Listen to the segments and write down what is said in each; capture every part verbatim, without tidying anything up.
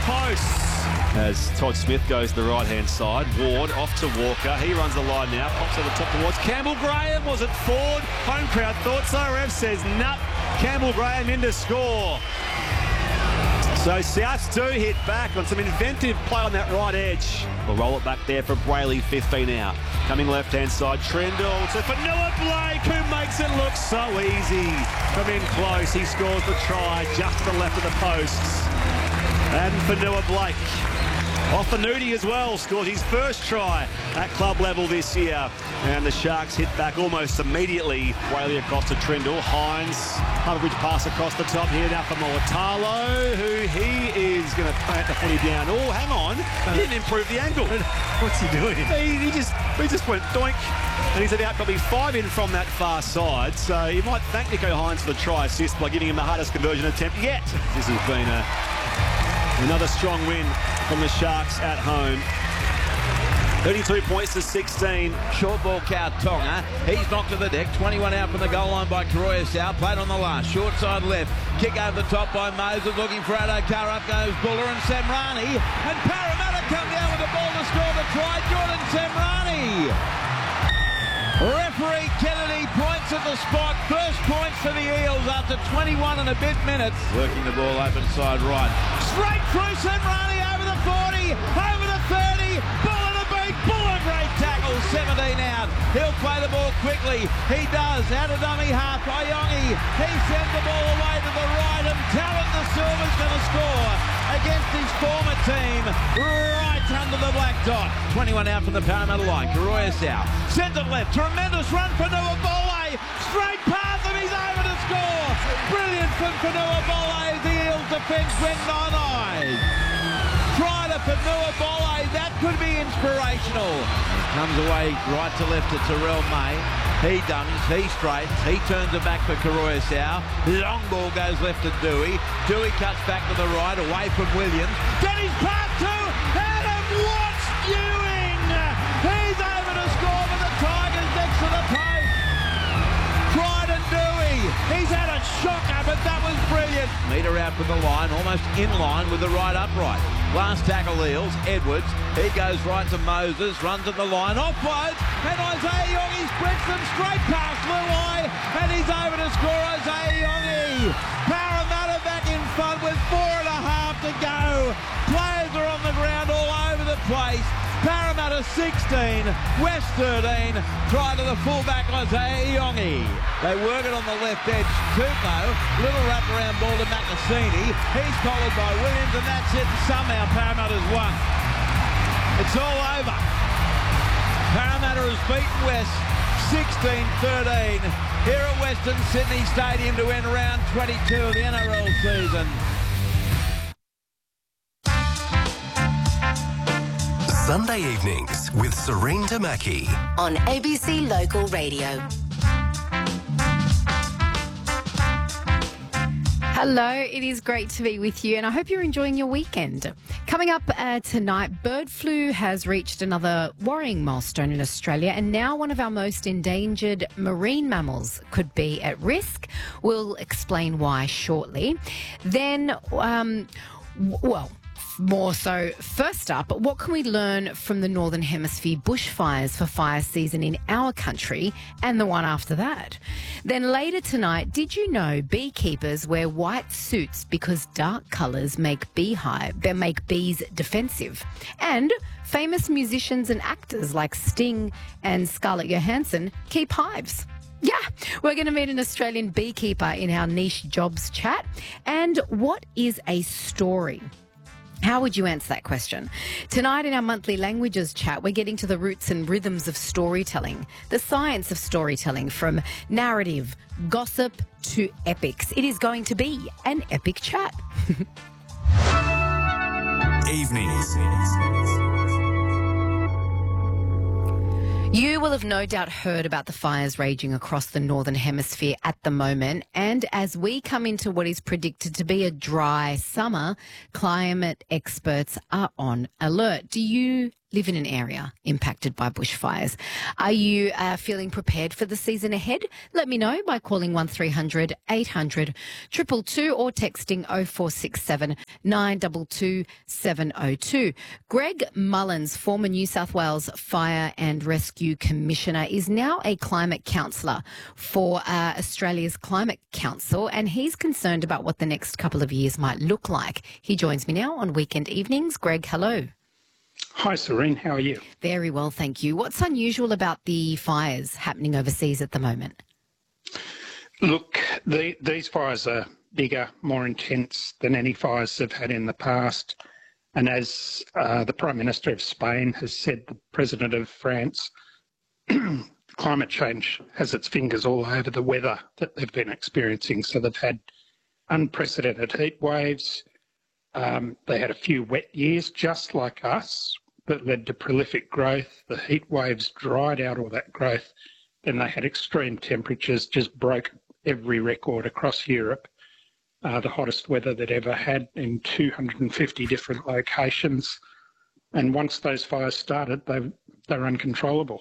posts. As Todd Smith goes to the right-hand side, Ward off to Walker. He runs the line now, pops to the top towards Campbell Graham. Was it Ford? Home crowd thought so. Rev says, nah. Campbell Graham in to score. So Souths do hit back on some inventive play on that right edge. We'll roll it back there for Brayley, fifteen out. Coming left-hand side, Trendall to Fanua Blake, who makes it look so easy. From in close, he scores the try just to the left of the posts. And Fanua Blake, off the Nudie as well, scores his first try at club level this year. And the Sharks hit back almost immediately. Whaley across to Trendall. Hines, Harbour Bridge pass across the top here now for Mulatalo, who he is going to plant the footy down. Oh, hang on. He didn't improve the angle. What's he doing? He, he just he just went doink. And he's about probably five in from that far side. So you might thank Nico Hines for the try assist by giving him the hardest conversion attempt yet. This has been a, another strong win from the Sharks at home. thirty-two points to sixteen. Short ball count Tonga. He's knocked to the deck. twenty-one out from the goal line by Koroisau. Played on the last. Short side left. Kick over the top by Moses. Looking for Adokar. Up goes Buller and Semrani. And Parramatta come down with the ball to score the try. Jordan Semrani. Referee Kennedy points at the spot. First points for the Eels after twenty-one and a bit minutes. Working the ball open side right. Straight through Semrani over the forty. Over the thirty. Buller to beat. Buller, great tackle. seventeen out. He'll play the ball quickly. He does. Out of dummy half. Iongi. He sends the ball away to the right. And Talon the Silver's going to score against his former team. Right under the black dot. twenty-one out from the Parramatta line. Koroisau. Sends it left. Tremendous run for Nuabole. Straight past him. He's over to score. Brilliant from Nuabole. The Eels defence went nine eyes. Try to Nuabole. That could be inspirational. Comes away right to left to Terrell May. He dummies, he straightens, he turns it back for Koroisau. Long ball goes left to Dewey. Dewey cuts back to the right, away from Williams. Denny's pass to Adam Watts Ewing. He's over to score for the Tigers next to the post. Crichton Dewey. He's had a shocker, but that was brilliant. Metre out from the line, almost in line with the right upright. Last tackle Eels, Edwards. He goes right to Moses, runs at the line, offloads, and Isaiah Yongi sprints them straight past Luai, and he's over to score. Isaiah Yongi. Parramatta back in front with four and a half to go. Players are on the ground all over the place. Parramatta sixteen, West thirteen. Try to the fullback Isaiah Yongi. They work it on the left edge. Tupou, little wraparound ball to Matasini. He's collared by Williams, and that's it. Somehow Parramatta's won. It's all over. Parramatta has beaten West sixteen thirteen here at Western Sydney Stadium to end round twenty-two of the N R L season. Sunday evenings with Serene Tamaki on A B C Local Radio. Hello, it is great to be with you, and I hope you're enjoying your weekend. Coming up uh, tonight, bird flu has reached another worrying milestone in Australia, and now one of our most endangered marine mammals could be at risk. We'll explain why shortly. Then, um, w- well... More so, first up, what can we learn from the Northern Hemisphere bushfires for fire season in our country and the one after that? Then later tonight, did you know beekeepers wear white suits because dark colours make beehive, they make bees defensive? And famous musicians and actors like Sting and Scarlett Johansson keep hives. Yeah, we're going to meet an Australian beekeeper in our niche jobs chat. And what is a story? How would you answer that question? Tonight in our monthly languages chat, we're getting to the roots and rhythms of storytelling, the science of storytelling, from narrative, gossip to epics. It is going to be an epic chat. Evenings. You will have no doubt heard about the fires raging across the Northern Hemisphere at the moment, and as we come into what is predicted to be a dry summer, climate experts are on alert. Do you live in an area impacted by bushfires. Are you uh, feeling prepared for the season ahead? Let me know by calling one three hundred eight hundred two two two or texting oh four six seven nine two two seven oh two. Greg Mullins, former New South Wales Fire and Rescue Commissioner, is now a climate counsellor for uh, Australia's Climate Council, and he's concerned about what the next couple of years might look like. He joins me now on Weekend Evenings. Greg, hello. Hi, Serene. How are you? Very well, thank you. What's unusual about the fires happening overseas at the moment? Look, the, these fires are bigger, more intense than any fires they've had in the past. And as uh, the Prime Minister of Spain has said, the President of France, climate change has its fingers all over the weather that they've been experiencing. So they've had unprecedented heat waves. Um, they had a few wet years, just like us, that led to prolific growth. The heat waves dried out all that growth. Then they had extreme temperatures, just broke every record across Europe. Uh, the hottest weather they'd ever had in two hundred fifty different locations. And once those fires started, they, they were uncontrollable.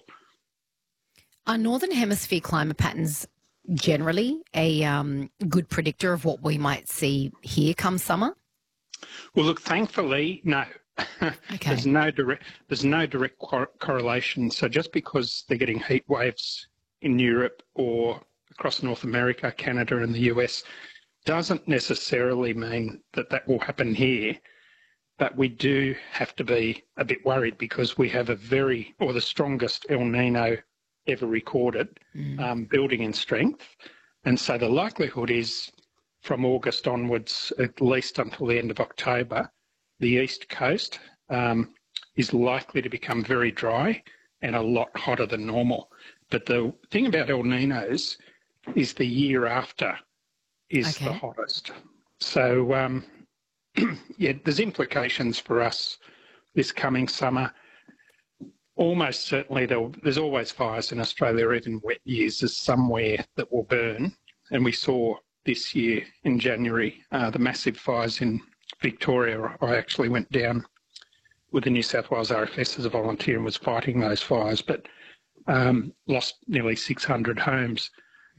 Are Northern Hemisphere climate patterns generally a um, good predictor of what we might see here come summer? Well, look, thankfully, no. Okay. There's no direct, there's no direct cor- correlation. So just because they're getting heat waves in Europe or across North America, Canada and the U S doesn't necessarily mean that that will happen here. But we do have to be a bit worried because we have a very, or the strongest El Nino ever recorded, mm. um, building in strength. And so the likelihood is from August onwards, at least until the end of October, the east coast um, is likely to become very dry and a lot hotter than normal. But the thing about El Ninos is the year after is okay. the hottest. So, um, yeah, there's implications for us this coming summer. Almost certainly there'll, there's always fires in Australia, even wet years. There's somewhere that will burn. And we saw this year in January uh, the massive fires in Victoria. I actually went down with the New South Wales R F S as a volunteer and was fighting those fires, but um, lost nearly six hundred homes.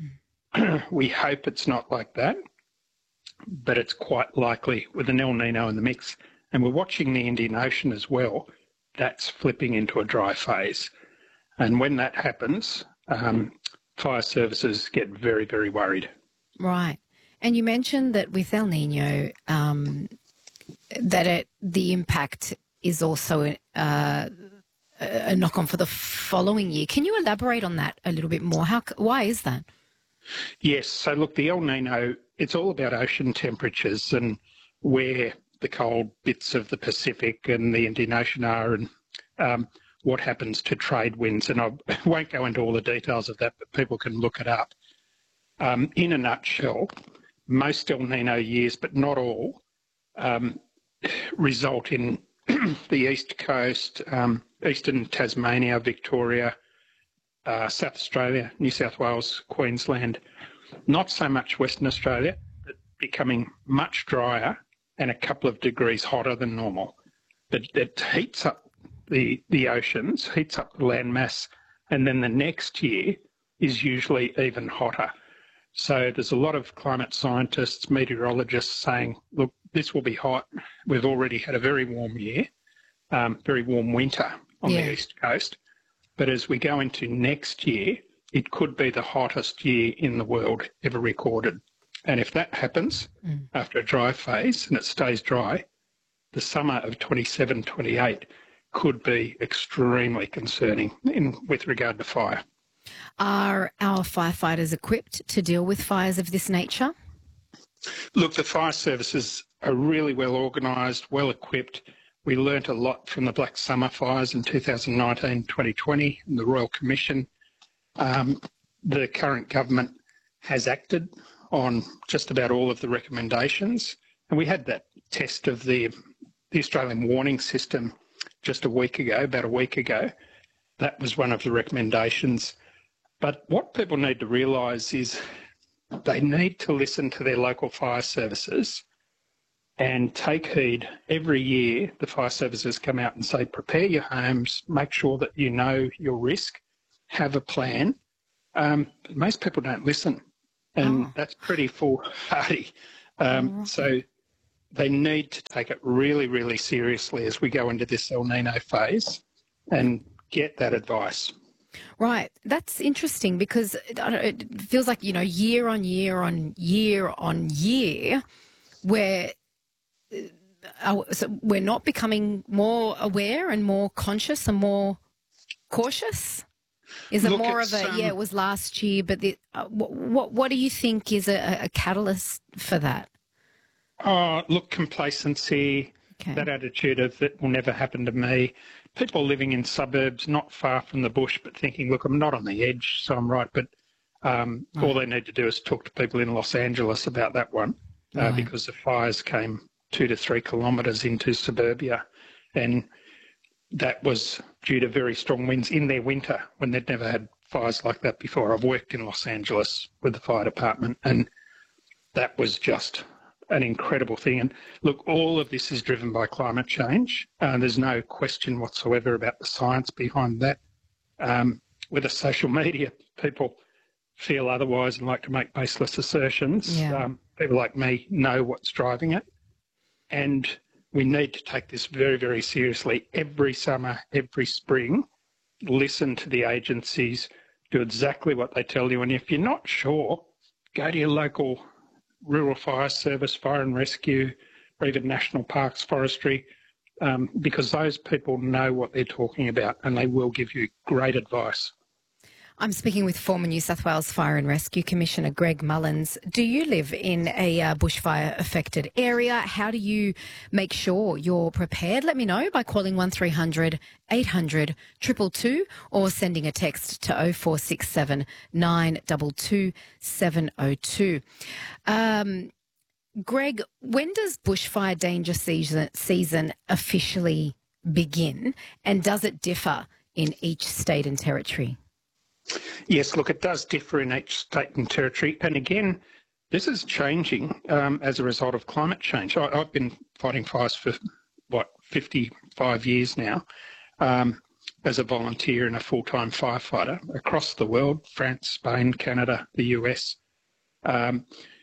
We hope it's not like that, but it's quite likely with an El Nino in the mix. And we're watching the Indian Ocean as well. That's flipping into a dry phase. And when that happens, um, fire services get very, very worried. Right. And you mentioned that with El Nino, um, that it, the impact is also uh, a knock-on for the following year. Can you elaborate on that a little bit more? How? Why is that? Yes. So, look, the El Nino, it's all about ocean temperatures and where the cold bits of the Pacific and the Indian Ocean are and um, what happens to trade winds. And I won't go into all the details of that, but people can look it up. Um, in a nutshell, most El Nino years, but not all, um, result in the East Coast, um, Eastern Tasmania, Victoria, uh, South Australia, New South Wales, Queensland, not so much Western Australia, but becoming much drier and a couple of degrees hotter than normal. But it heats up the, the oceans, heats up the landmass, and then the next year is usually even hotter. So there's a lot of climate scientists, meteorologists saying, look, this will be hot. We've already had a very warm year, um, very warm winter on yeah. the East Coast. But as we go into next year, it could be the hottest year in the world ever recorded. And if that happens mm. after a dry phase and it stays dry, the summer of twenty-seven twenty-eight could be extremely concerning in, with regard to fire. Are our firefighters equipped to deal with fires of this nature? Look, the fire services are really well organised, well equipped. We learnt a lot from the Black Summer fires in two thousand nineteen twenty twenty and the Royal Commission. Um, the current government has acted on just about all of the recommendations. And we had that test of the, the Australian warning system just a week ago, about a week ago. That was one of the recommendations. But what people need to realise is they need to listen to their local fire services and take heed. Every year, the fire services come out and say, prepare your homes, make sure that you know your risk, have a plan. Um, most people don't listen, and Oh. that's pretty foolhardy. Um, Oh. So they need to take it really, really seriously as we go into this El Nino phase and get that advice. Right. That's interesting because it, I don't- it feels like, you know, year on year on year on year, where uh, so we're not becoming more aware and more conscious and more cautious. Is it Look, more of it's, a, um, yeah, it was last year, but the, uh, what, what what do you think is a, a catalyst for that? Oh, look, complacency, Okay. that attitude of that will never happen to me. People living in suburbs not far from the bush but thinking, look, I'm not on the edge, so I'm right. But um, Right. all they need to do is talk to people in Los Angeles about that one uh, Right. because the fires came two to three kilometres into suburbia, and that was due to very strong winds in their winter when they'd never had fires like that before. I've worked in Los Angeles with the fire department, and that was just an incredible thing. And look, all of this is driven by climate change. Uh, there's no question whatsoever about the science behind that. Um, with the social media, people feel otherwise and like to make baseless assertions. Yeah. Um, people like me know what's driving it. And we need to take this very, very seriously. Every summer, every spring, listen to the agencies, do exactly what they tell you. And if you're not sure, go to your local rural fire service, fire and rescue, or even national parks, forestry, um, because those people know what they're talking about and they will give you great advice. I'm speaking with former New South Wales Fire and Rescue Commissioner Greg Mullins. Do you live in a uh, bushfire-affected area? How do you make sure you're prepared? Let me know by calling one three hundred eight hundred two two two or sending a text to oh four six seven nine two two seven oh two. Um, Greg, when does bushfire danger season, season officially begin, and does it differ in each state and territory? Yes, look, it does differ in each state and territory. And again, this is changing um, as a result of climate change. I, I've been fighting fires for, what, fifty-five years now um, as a volunteer and a full-time firefighter across the world, France, Spain, Canada, the U S. Um,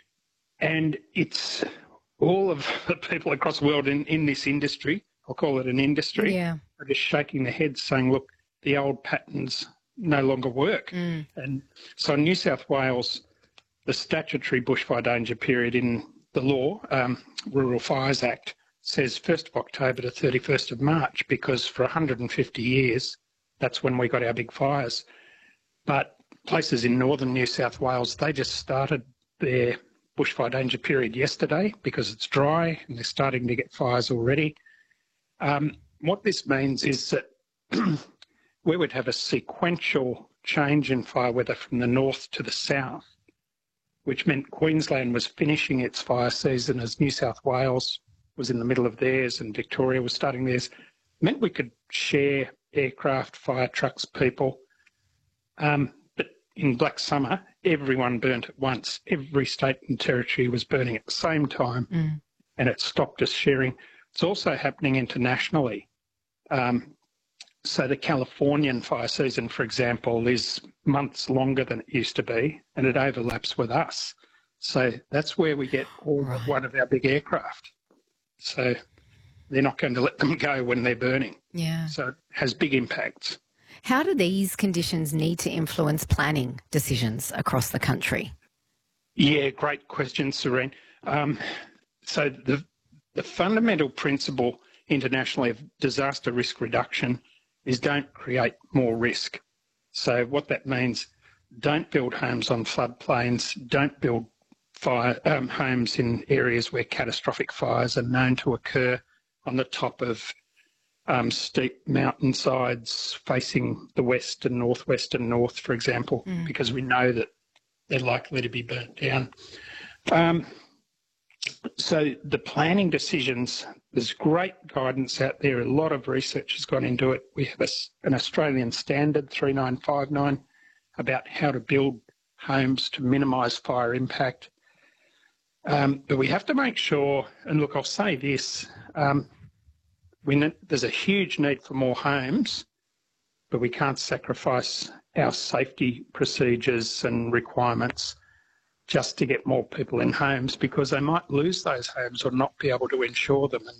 and it's all of the people across the world in, in this industry, I'll call it an industry, Yeah. are just shaking their heads saying, look, the old patterns no longer work. Mm. And so in New South Wales, the statutory bushfire danger period in the law, um, Rural Fires Act, says first of October to thirty-first of March, because for one hundred fifty years, that's when we got our big fires. But places in northern New South Wales, they just started their bushfire danger period yesterday because it's dry and they're starting to get fires already. Um, what this means is that we would have a sequential change in fire weather from the north to the south, which meant Queensland was finishing its fire season as New South Wales was in the middle of theirs and Victoria was starting theirs. It meant we could share aircraft, fire trucks, people. Um, but in Black Summer, everyone burnt at once. Every state and territory was burning at the same time, Mm. and it stopped us sharing. It's also happening internationally. Um, So the Californian fire season, for example, is months longer than it used to be, and it overlaps with us. So that's where we get all Right. but one of our big aircraft. So they're not going to let them go when they're burning. Yeah. So it has big impacts. How do these conditions need to influence planning decisions across the country? Yeah, great question, Serene. Um, so the, the fundamental principle internationally of disaster risk reduction is don't create more risk. So what that means, don't build homes on floodplains, don't build fire um, homes in areas where catastrophic fires are known to occur on the top of um, steep mountainsides facing the west and northwest and north, for example, Mm. because we know that they're likely to be burnt down. Um, So the planning decisions, there's great guidance out there. A lot of research has gone into it. We have a, an Australian standard, three nine five nine, about how to build homes to minimise fire impact. Um, but we have to make sure, and look, I'll say this, um, we ne- there's a huge need for more homes, but we can't sacrifice our safety procedures and requirements just to get more people in homes, because they might lose those homes or not be able to insure them. And